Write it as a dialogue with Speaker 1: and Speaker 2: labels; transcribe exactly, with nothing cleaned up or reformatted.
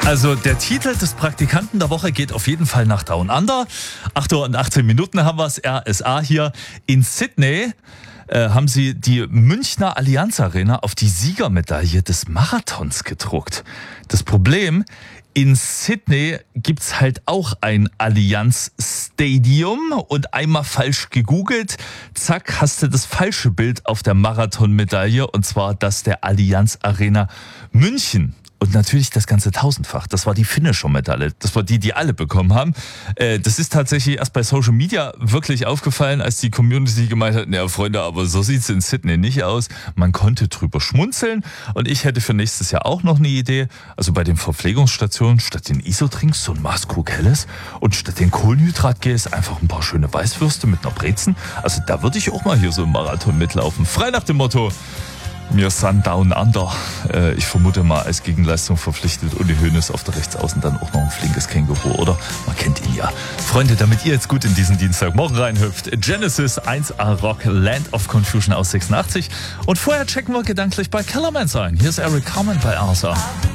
Speaker 1: Also der Titel des Praktikanten der Woche geht auf jeden Fall nach Down Under. acht Uhr und achtzehn Minuten haben wir es, R S A hier. In Sydney äh, haben sie die Münchner Allianz Arena auf die Siegermedaille des Marathons gedruckt. Das Problem: in Sydney gibt's halt auch ein Allianz Stadium und einmal falsch gegoogelt, zack, hast du das falsche Bild auf der Marathonmedaille, und zwar das der Allianz Arena München. Und natürlich das ganze tausendfach. Das war die Finisher-Medaille. Das war die, die alle bekommen haben. Äh, das ist tatsächlich erst bei Social Media wirklich aufgefallen, als die Community gemeint hat, naja Freunde, aber so sieht's in Sydney nicht aus. Man konnte drüber schmunzeln. Und ich hätte für nächstes Jahr auch noch eine Idee. Also bei den Verpflegungsstationen statt den Isotrinks so ein Maßkrug Helles und statt den Kohlenhydratgels einfach ein paar schöne Weißwürste mit einer Brezen. Also da würde ich auch mal hier so im Marathon mitlaufen. Frei nach dem Motto: Wir sind Down Under. Äh, ich vermute mal als Gegenleistung verpflichtet Uli Hoeneß auf der Rechtsaußen dann auch noch ein flinkes Känguru, oder? Man kennt ihn ja. Freunde, damit ihr jetzt gut in diesen Dienstagmorgen reinhüpft: Genesis eins A Rock, Land of Confusion aus sechsundachtzig. Und vorher checken wir gedanklich bei Kellerman ein. Hier ist Eric Carmen bei Arthur.